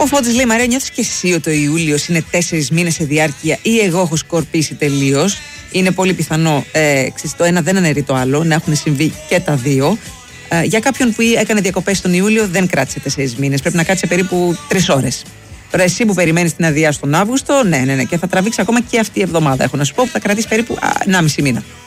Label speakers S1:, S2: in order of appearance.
S1: Ο Φώτης λέει: Μαρία, νιώθεις και εσύ ότι ο Ιούλιος είναι 4 μήνες σε διάρκεια ή εγώ έχω σκορπίσει τελείως? Είναι πολύ πιθανό το ένα δεν αναιρεί το άλλο, να έχουν συμβεί και τα δύο. Για κάποιον που έκανε διακοπές τον Ιούλιο δεν κράτησε 4 μήνες. Πρέπει να κάτσει περίπου 3 ώρες. Τώρα, εσύ που περιμένεις την αδειά στον Αύγουστο, ναι, και θα τραβήξει ακόμα και αυτή η εβδομάδα. Έχω να σου πω που θα κρατήσει περίπου 1,5 μήνα.